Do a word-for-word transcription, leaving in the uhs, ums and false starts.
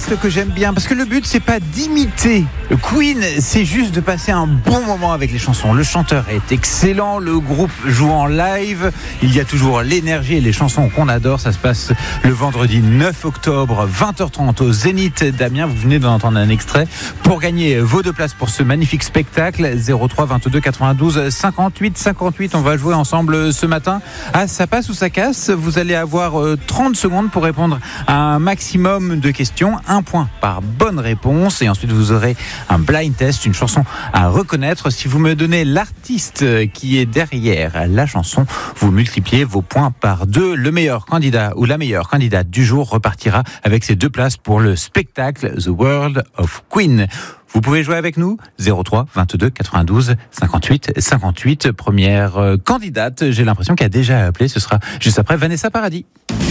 spectacle que j'aime bien parce que le but c'est pas d'imiter Queen, c'est juste de passer un bon moment avec les chansons. Le chanteur est excellent, le groupe joue en live, il y a toujours l'énergie et les chansons qu'on adore. Ça se passe le vendredi neuf octobre, vingt heures trente au Zénith d'Amiens. Vous venez d'entendre un extrait. Pour gagner vos deux places pour ce magnifique spectacle, zéro trois vingt-deux quatre-vingt-douze cinquante-huit cinquante-huit. On va jouer ensemble ce matin à Ça passe ou ça casse. Vous allez avoir trente secondes pour répondre à un maximum de questions, un point par bonne réponse, et ensuite vous aurez un blind test, une chanson à reconnaître. Si vous me donnez l'artiste qui est derrière la chanson, vous multipliez vos points par deux. Le meilleur candidat ou la meilleure candidate du jour repartira avec ses deux places pour le spectacle The World of Queen. Vous pouvez jouer avec nous, zéro trois vingt-deux quatre-vingt-douze cinquante-huit cinquante-huit. Première candidate, j'ai l'impression qu'elle a déjà appelé, ce sera juste après Vanessa Paradis.